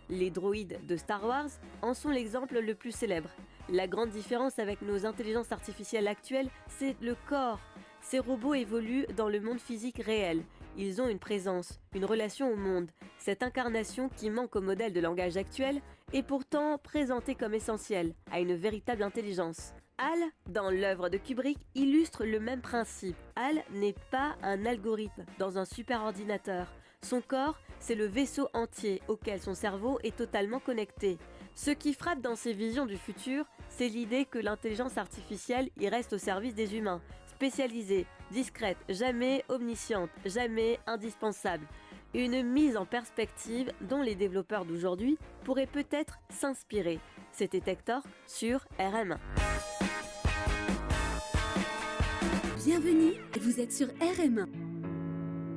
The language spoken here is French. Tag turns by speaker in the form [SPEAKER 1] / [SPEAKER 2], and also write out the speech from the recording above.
[SPEAKER 1] Les droïdes de Star Wars en sont l'exemple le plus célèbre. La grande différence avec nos intelligences artificielles actuelles, c'est le corps. Ces robots évoluent dans le monde physique réel. Ils ont une présence, une relation au monde. Cette incarnation qui manque au modèle de langage actuel est pourtant présentée comme essentielle à une véritable intelligence. HAL, dans l'œuvre de Kubrick, illustre le même principe. HAL n'est pas un algorithme dans un superordinateur. Son corps, c'est le vaisseau entier auquel son cerveau est totalement connecté. Ce qui frappe dans ses visions du futur, c'est l'idée que l'intelligence artificielle y reste au service des humains, spécialisée, discrète, jamais omnisciente, jamais indispensable. Une mise en perspective dont les développeurs d'aujourd'hui pourraient peut-être s'inspirer. C'était Tech Talk sur RM1.
[SPEAKER 2] Bienvenue, vous êtes sur RM1.